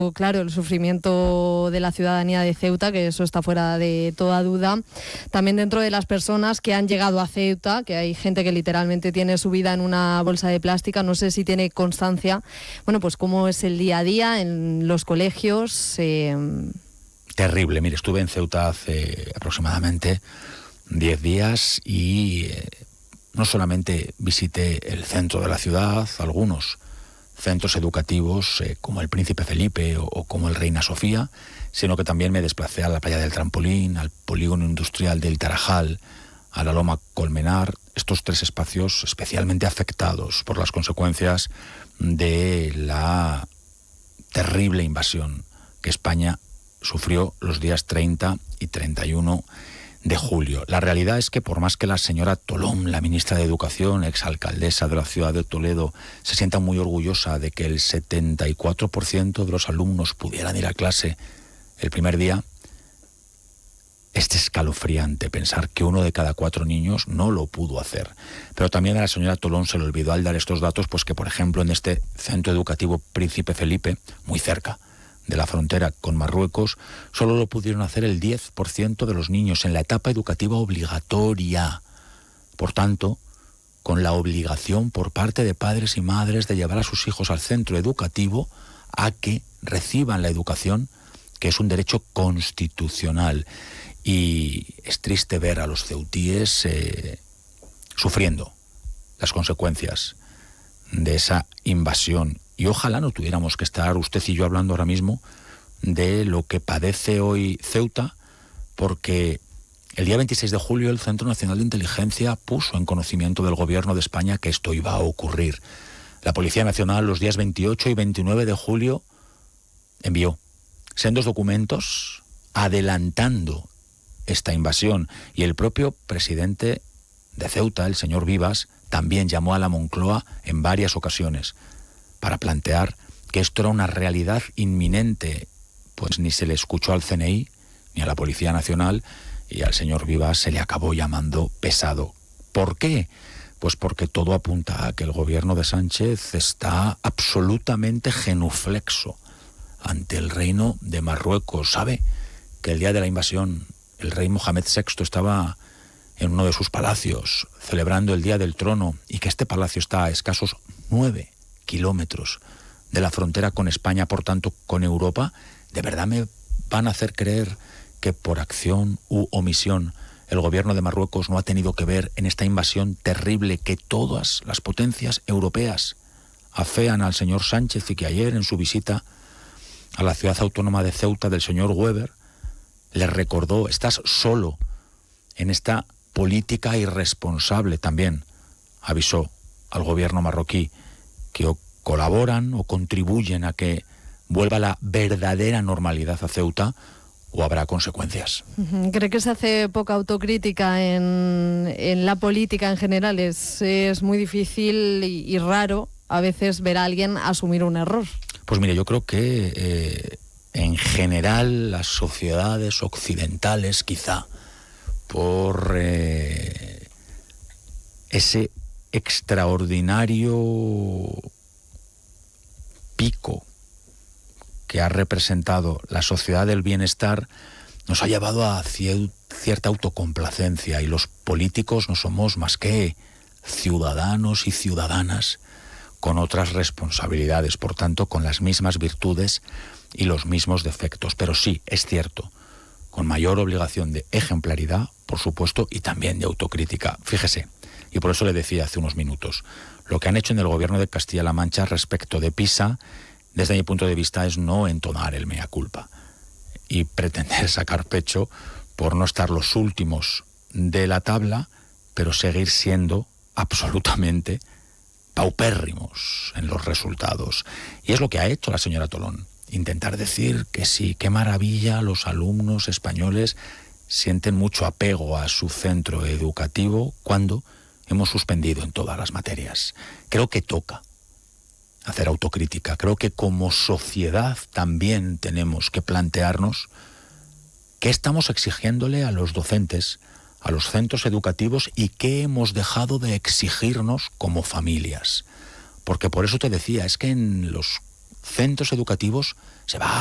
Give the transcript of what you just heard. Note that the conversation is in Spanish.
Claro, el sufrimiento de la ciudadanía de Ceuta, que eso está fuera de toda duda. También dentro de las personas que han llegado a Ceuta, que hay gente que literalmente tiene su vida en una bolsa de plástica. No sé si tiene constancia, bueno, pues cómo es el día a día en los colegios. Terrible. Mire, estuve en Ceuta hace aproximadamente 10 días y no solamente visité el centro de la ciudad, algunos centros educativos como el Príncipe Felipe o como el Reina Sofía, sino que también me desplacé a la playa del Trampolín, al polígono industrial del Tarajal, a la Loma Colmenar, estos 3 espacios especialmente afectados por las consecuencias de la terrible invasión que España sufrió los días 30 y 31 de julio. La realidad es que por más que la señora Tolón, la ministra de Educación, exalcaldesa de la ciudad de Toledo, se sienta muy orgullosa de que el 74% de los alumnos pudieran ir a clase el primer día, es escalofriante pensar que 1 de cada 4 niños no lo pudo hacer. Pero también a la señora Tolón se le olvidó al dar estos datos, pues que por ejemplo en este centro educativo Príncipe Felipe, muy cerca de la frontera con Marruecos, solo lo pudieron hacer el 10% de los niños en la etapa educativa obligatoria. Por tanto, con la obligación por parte de padres y madres de llevar a sus hijos al centro educativo a que reciban la educación, que es un derecho constitucional. Y es triste ver a los ceutíes sufriendo las consecuencias de esa invasión. Y ojalá no tuviéramos que estar usted y yo hablando ahora mismo de lo que padece hoy Ceuta, porque el día 26 de julio el Centro Nacional de Inteligencia puso en conocimiento del Gobierno de España que esto iba a ocurrir. La Policía Nacional los días 28 y 29 de julio envió sendos documentos adelantando esta invasión, y el propio presidente de Ceuta, el señor Vivas, también llamó a la Moncloa en varias ocasiones para plantear que esto era una realidad inminente. Pues ni se le escuchó al CNI ni a la Policía Nacional, y al señor Vivas se le acabó llamando pesado. ¿Por qué? Pues porque todo apunta a que el gobierno de Sánchez está absolutamente genuflexo ante el reino de Marruecos. ¿Sabe que el día de la invasión el rey Mohamed VI estaba en uno de sus palacios celebrando el Día del Trono, y que este palacio está a escasos 9 kilómetros de la frontera con España, por tanto con Europa? ¿De verdad me van a hacer creer que por acción u omisión el gobierno de Marruecos no ha tenido que ver en esta invasión terrible que todas las potencias europeas afean al señor Sánchez, y que ayer en su visita a la ciudad autónoma de Ceuta del señor Weber le recordó: estás solo en esta política irresponsable? También avisó al gobierno marroquí que o colaboran o contribuyen a que vuelva la verdadera normalidad a Ceuta, o habrá consecuencias. ¿Cree que se hace poca autocrítica en la política en general? Es muy difícil y raro a veces ver a alguien asumir un error. Pues mire, yo creo que en general las sociedades occidentales, quizá por ese extraordinario pico que ha representado la sociedad del bienestar, nos ha llevado a cierta autocomplacencia, y los políticos no somos más que ciudadanos y ciudadanas con otras responsabilidades, por tanto con las mismas virtudes y los mismos defectos, pero sí, es cierto, con mayor obligación de ejemplaridad, por supuesto, y también de autocrítica. Fíjese, y por eso le decía hace unos minutos, lo que han hecho en el gobierno de Castilla-La Mancha respecto de Pisa, desde mi punto de vista, es no entonar el mea culpa y pretender sacar pecho por no estar los últimos de la tabla, pero seguir siendo absolutamente paupérrimos en los resultados. Y es lo que ha hecho la señora Tolón: intentar decir que sí, qué maravilla, los alumnos españoles sienten mucho apego a su centro educativo, cuando hemos suspendido en todas las materias. Creo que toca hacer autocrítica. Creo que como sociedad también tenemos que plantearnos qué estamos exigiéndole a los docentes, a los centros educativos, y qué hemos dejado de exigirnos como familias. Porque por eso te decía, es que en los centros educativos se va